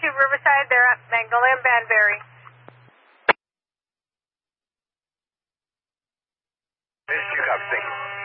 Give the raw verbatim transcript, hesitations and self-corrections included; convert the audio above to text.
two Riverside. They're at Magnolia and Banbury. This is two, copy, thank you.